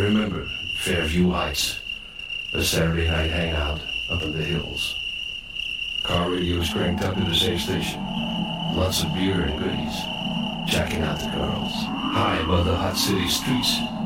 remember Fairview Heights, a Saturday night hangout up in the hills. Car radios cranked up to the same station. Lots of beer and goodies. Checking out the girls. High above the hot city streets,